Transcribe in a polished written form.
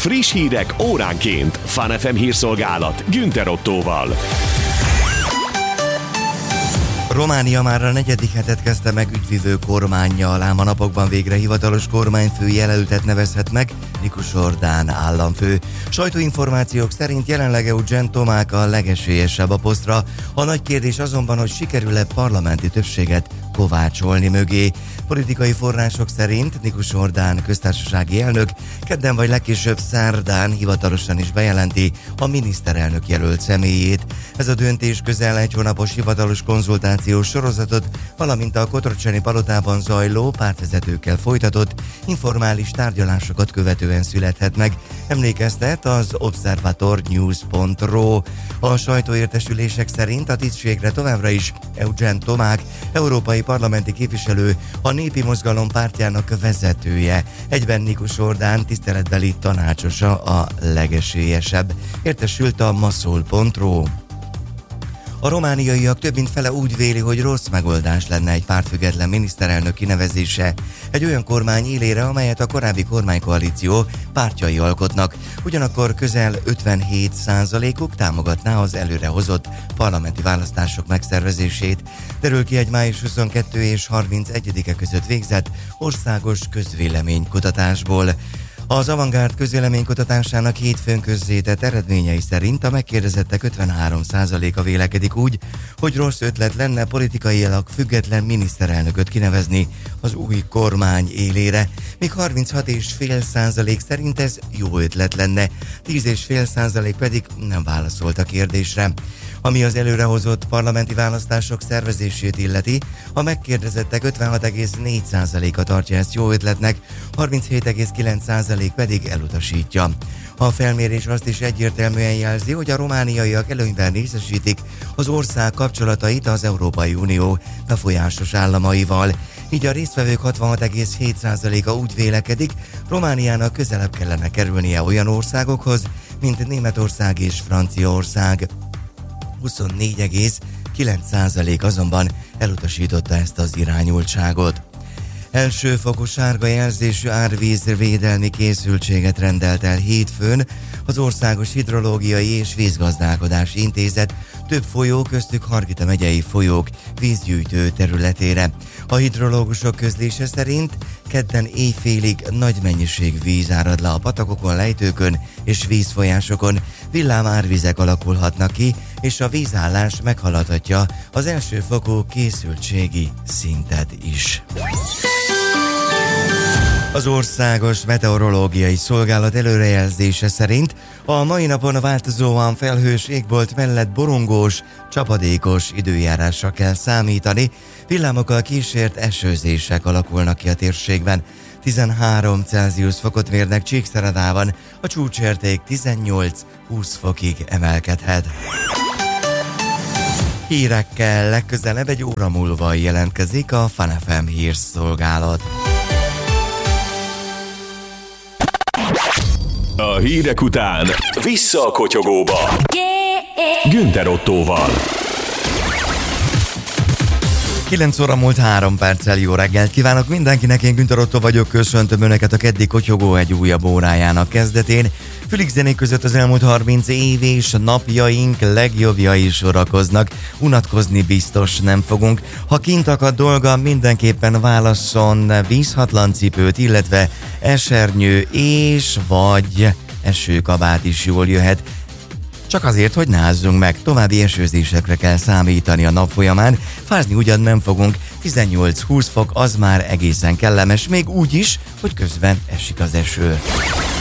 Friss hírek óránként. Fun FM hírszolgálat Günther Ottóval. Románia már a 4. hetet kezdte meg ügyvivő kormánnyal, ám a napokban végre hivatalos kormányfő jelöltet nevezhet meg Nikus Ordán államfő. Sajtóinformációk szerint jelenleg Eugen Tomák a legesélyesebb a posztra. A nagy kérdés azonban, hogy sikerül-e parlamenti többséget kovácsolni mögé. Politikai források szerint Nikus Ordán köztársasági elnök kedden vagy legkésőbb szerdán hivatalosan is bejelenti a miniszterelnök jelölt személyét. Ez a döntés közel egy hónapos hivatalos konzultációs sorozatot, valamint a Kotrocsáni palotában zajló pártvezetőkkel folytatott informális tárgyalásokat követően születhet meg, emlékeztet az observatornews.ru. A sajtóértesülések szerint a tisztségre továbbra is Eugen Tomák, európai parlamenti képviselő, a Népi Mozgalom pártjának vezetője, egyben Nikus Ordán tiszteletbeli tanácsosa a legesélyesebb, értesült a maszol.ru. A romániaiak több mint fele úgy véli, hogy rossz megoldás lenne egy pártfüggetlen miniszterelnök kinevezése egy olyan kormány élére, amelyet a korábbi kormánykoalíció pártjai alkotnak. Ugyanakkor közel 57%-uk támogatná az előrehozott parlamenti választások megszervezését. Derül ki egy május 22 és 31-e között végzett országos közvéleménykutatásból. Az Avantgárd közvéleménykutatásának hétfőn közzétett eredményei szerint a megkérdezettek 53%-a vélekedik úgy, hogy rossz ötlet lenne politikailag független miniszterelnököt kinevezni az új kormány élére, míg 36,5% szerint ez jó ötlet lenne, 10,5% pedig nem válaszolt a kérdésre. Ami az előrehozott parlamenti választások szervezését illeti, a megkérdezettek 56,4%-a tartja ezt jó ötletnek, 37,9% pedig elutasítja. A felmérés azt is egyértelműen jelzi, hogy a romániaiak előnyben részesítik az ország kapcsolatait az Európai Unió befolyásos államaival. Így a résztvevők 66,7%-a úgy vélekedik, Romániának közelebb kellene kerülnie olyan országokhoz, mint Németország és Franciaország. 24,9% azonban elutasította ezt az irányultságot. Elsőfokú sárga jelzésű árvízvédelmi készültséget rendelt el hétfőn az Országos Hidrológiai és Vízgazdálkodási Intézet több folyó, köztük Hargita megyei folyók vízgyűjtő területére. A hidrológusok közlése szerint kedden éjfélig nagy mennyiség víz árad le a patakokon, lejtőkön és vízfolyásokon, villámárvizek alakulhatnak ki, és a vízállás meghaladhatja az elsőfokú készültségi szintet is. Az Országos Meteorológiai Szolgálat előrejelzése szerint a mai napon a változóan felhős égbolt mellett borongós, csapadékos időjárásra kell számítani, villámokkal kísért esőzések alakulnak ki a térségben. 13 Celsius fokot mérnek Csíkszeredában, a csúcsérték 18-20 fokig emelkedhet. Hírekkel legközelebb egy óra múlva jelentkezik a Fun FM hírszolgálat. A hírek után vissza a kotyogóba. Günther Ottóval. 9 óra múlt 3 perccel, jó reggelt kívánok mindenkinek, én Günther Ottó vagyok, köszöntöm Önöket a keddi kotyogó egy újabb órájának kezdetén. Fülig zenék között az elmúlt 30 év és napjaink legjobbjai sorakoznak, unatkozni biztos nem fogunk. Ha kint akad dolga, mindenképpen válasszon vízhatlancipőt, illetve esernyő és vagy esőkabát is jól jöhet. Csak azért, hogy ne ázzunk meg, további esőzésekre kell számítani a nap folyamán, fázni ugyan nem fogunk, 18-20 fok az már egészen kellemes, még úgy is, hogy közben esik az eső.